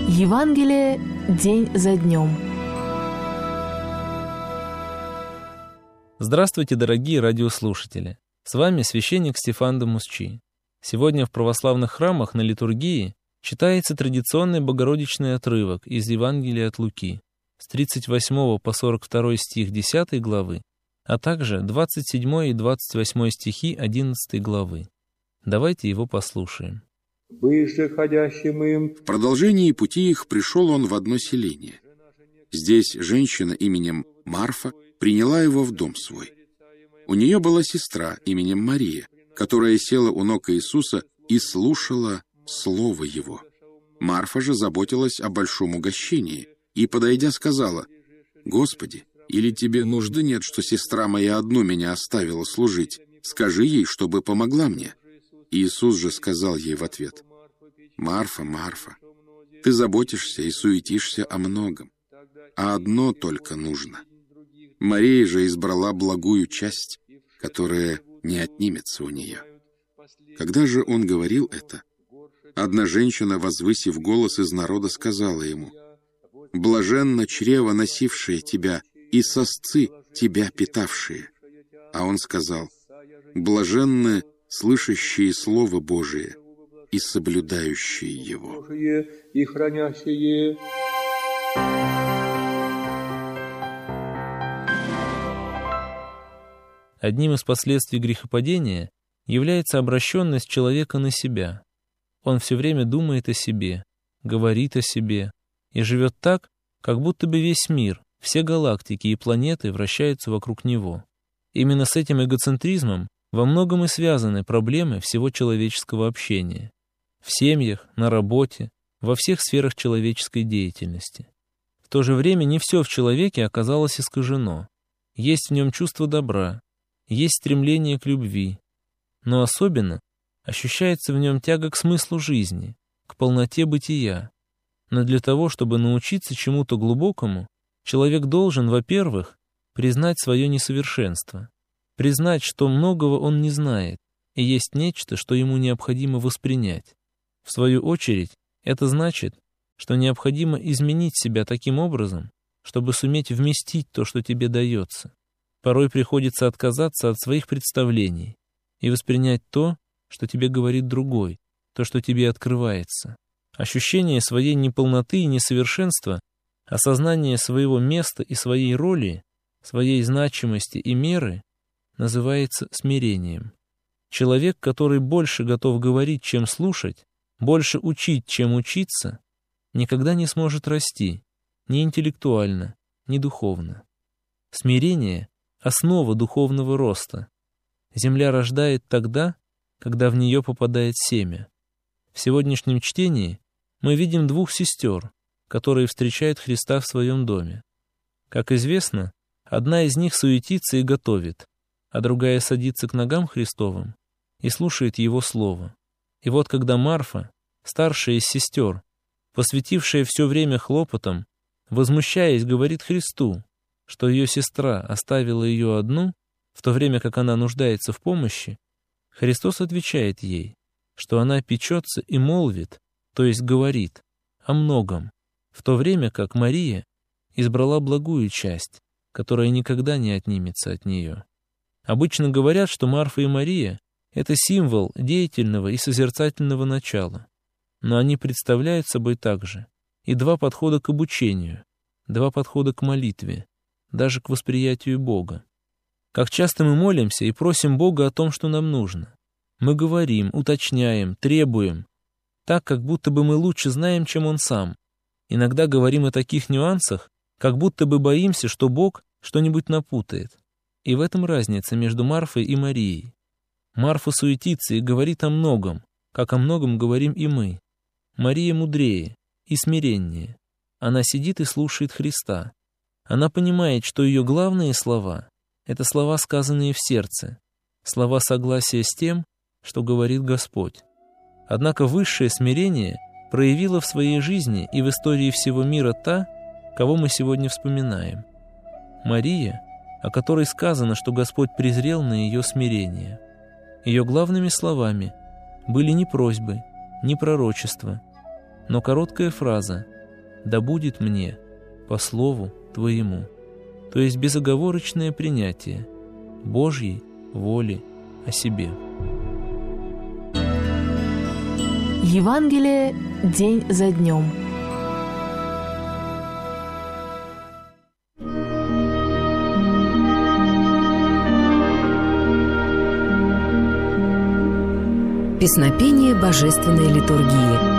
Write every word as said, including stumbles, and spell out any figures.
Евангелие день за днем. Здравствуйте, дорогие радиослушатели! С вами священник Стефан Дамусчи. Сегодня в православных храмах на литургии читается традиционный богородичный отрывок из Евангелия от Луки с тридцать восьмого по сорок второй стих десятой главы, а также двадцать седьмой и двадцать восьмой стихи одиннадцатой главы. Давайте его послушаем. В продолжении пути их пришел он в одно селение. Здесь женщина именем Марфа приняла его в дом свой. У нее была сестра именем Мария, которая села у ног Иисуса и слушала слово его. Марфа же заботилась о большом угощении и, подойдя, сказала: «Господи, или тебе нужды нет, что сестра моя одну меня оставила служить? Скажи ей, чтобы помогла мне». Иисус же сказал ей в ответ: «Марфа, Марфа, ты заботишься и суетишься о многом, а одно только нужно. Мария же избрала благую часть, которая не отнимется у нее». Когда же он говорил это, одна женщина, возвысив голос из народа, сказала ему: «Блаженно чрево, носившее тебя, и сосцы, тебя питавшие». А он сказал: «Блаженны слышащие Слово Божие и соблюдающие его». Одним из последствий грехопадения является обращенность человека на себя. Он все время думает о себе, говорит о себе и живет так, как будто бы весь мир, все галактики и планеты вращаются вокруг него. Именно с этим эгоцентризмом во многом и связаны проблемы всего человеческого общения. В семьях, на работе, во всех сферах человеческой деятельности. В то же время не все в человеке оказалось искажено. Есть в нем чувство добра, есть стремление к любви, но особенно ощущается в нем тяга к смыслу жизни, к полноте бытия. Но для того, чтобы научиться чему-то глубокому, человек должен, во-первых, признать свое несовершенство, признать, что многого он не знает, и есть нечто, что ему необходимо воспринять. В свою очередь, это значит, что необходимо изменить себя таким образом, чтобы суметь вместить то, что тебе дается. Порой приходится отказаться от своих представлений и воспринять то, что тебе говорит другой, то, что тебе открывается. Ощущение своей неполноты и несовершенства, осознание своего места и своей роли, своей значимости и меры называется смирением. Человек, который больше готов говорить, чем слушать, больше учить, чем учиться, никогда не сможет расти ни интеллектуально, ни духовно. Смирение — основа духовного роста. Земля рождает тогда, когда в нее попадает семя. В сегодняшнем чтении мы видим двух сестер, которые встречают Христа в своем доме. Как известно, одна из них суетится и готовит, а другая садится к ногам Христовым и слушает Его Слово. И вот когда Марфа, старшая из сестер, посвятившая все время хлопотам, возмущаясь, говорит Христу, что ее сестра оставила ее одну, в то время как она нуждается в помощи, Христос отвечает ей, что она печется и молвит, то есть говорит, о многом, в то время как Мария избрала благую часть, которая никогда не отнимется от нее. Обычно говорят, что Марфа и Мария — это символ деятельного и созерцательного начала, но они представляют собой также и два подхода к обучению, два подхода к молитве, даже к восприятию Бога. Как часто мы молимся и просим Бога о том, что нам нужно. Мы говорим, уточняем, требуем, так, как будто бы мы лучше знаем, чем Он сам. Иногда говорим о таких нюансах, как будто бы боимся, что Бог что-нибудь напутает. И в этом разница между Марфой и Марией. Марфа суетится и говорит о многом, как о многом говорим и мы. Мария мудрее и смиреннее. Она сидит и слушает Христа. Она понимает, что ее главные слова — это слова, сказанные в сердце, слова согласия с тем, что говорит Господь. Однако высшее смирение проявила в своей жизни и в истории всего мира та, кого мы сегодня вспоминаем. Мария, о которой сказано, что Господь презрел на ее смирение. Ее главными словами были не просьбы, не пророчества, но короткая фраза да будет мне по слову Твоему». То есть безоговорочное принятие Божьей воли о себе. Евангелие день за днем. Песнопение божественной литургии.